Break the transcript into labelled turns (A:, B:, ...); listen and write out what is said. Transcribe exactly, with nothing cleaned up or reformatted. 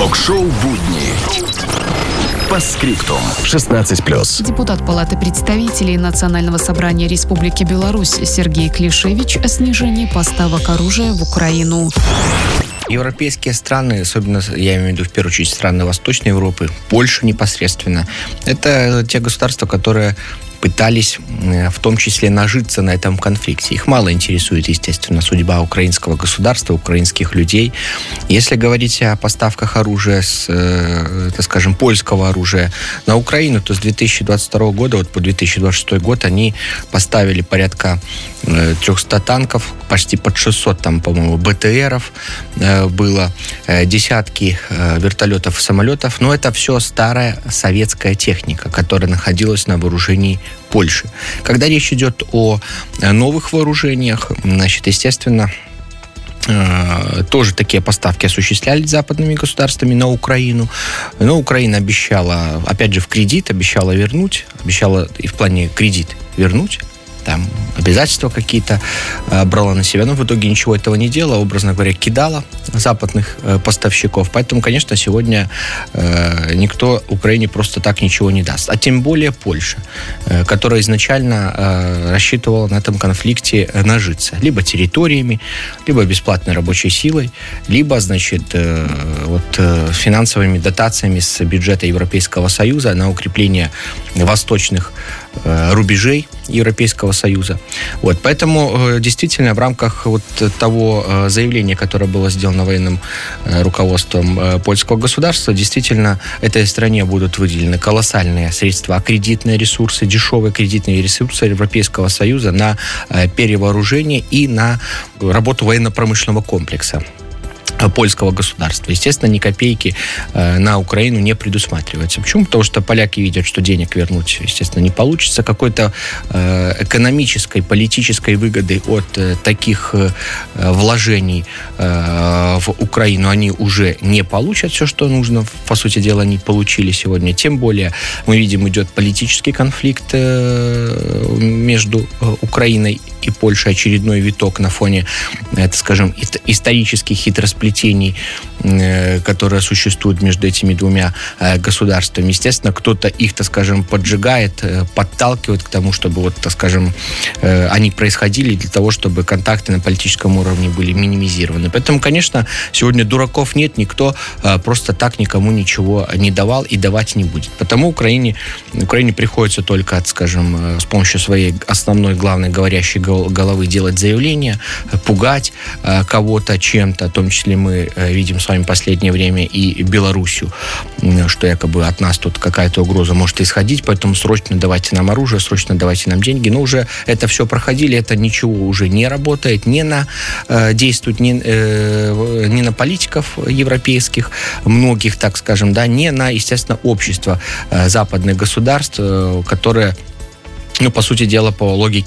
A: Ток-шоу «Будни». По скриптум. шестнадцать плюс.
B: Депутат Палаты представителей Национального собрания Республики Беларусь Сергей Клишевич о снижении поставок оружия в Украину.
C: Европейские страны, особенно, я имею в виду в первую очередь страны Восточной Европы, Польша непосредственно, это те государства, которые пытались в том числе нажиться на этом конфликте. Их мало интересует, естественно, судьба украинского государства, украинских людей. Если говорить о поставках оружия, с, так скажем, польского оружия на Украину, то с две тысячи двадцать второго года вот по две тысячи двадцать шестой год они поставили порядка триста танков, почти под шестьсот, там, по-моему, БТРов было, десятки вертолетов и самолетов. Но это все старая советская техника, которая находилась на вооружении Польши. Когда речь идет о новых вооружениях, значит, естественно, тоже такие поставки осуществлялись западными государствами на Украину. Но Украина обещала, опять же, в кредит, обещала вернуть, обещала и в плане кредит вернуть, там обязательства какие-то э, брала на себя, но в итоге ничего этого не делала, образно говоря, кидала западных э, поставщиков. Поэтому, конечно, сегодня э, никто Украине просто так ничего не даст. А тем более Польша, э, которая изначально э, рассчитывала на этом конфликте нажиться. Либо территориями, либо бесплатной рабочей силой, либо, значит, э, вот, э, финансовыми дотациями с бюджета Европейского Союза на укрепление восточных э, рубежей Европейского Союза. Вот, поэтому действительно в рамках вот того заявления, которое было сделано военным руководством польского государства, действительно этой стране будут выделены колоссальные средства, кредитные ресурсы, дешевые кредитные ресурсы Европейского Союза на перевооружение и на работу военно-промышленного комплекса польского государства. Естественно, ни копейки э, на Украину не предусматривается. Почему? Потому что поляки видят, что денег вернуть, естественно, не получится. Какой-то э, экономической, политической выгоды от э, таких э, вложений э, в Украину они уже не получат. Все, что нужно, по сути дела, они получили сегодня. Тем более, мы видим, идет политический конфликт э, между э, Украиной и Польшей, очередной виток на фоне, это, скажем, исторических хитросплетений, которые существуют между этими двумя государствами. Естественно, кто-то их, так скажем, поджигает, подталкивает к тому, чтобы, вот, так скажем, они происходили для того, чтобы контакты на политическом уровне были минимизированы. Поэтому, конечно, сегодня дураков нет, никто просто так никому ничего не давал и давать не будет. Потому Украине, Украине приходится только, скажем, с помощью своей основной, главной говорящей головы делать заявления, пугать кого-то чем-то, в том числе мы видим с вами в последнее время и Белоруссию, что якобы от нас тут какая-то угроза может исходить, поэтому срочно давайте нам оружие, срочно давайте нам деньги. Но уже это все проходили, это ничего уже не работает, не на, э, действует не, э, не на политиков европейских, многих, так скажем, да, не на, естественно, общество э, западных государств, э, которые, ну, по сути дела, по логике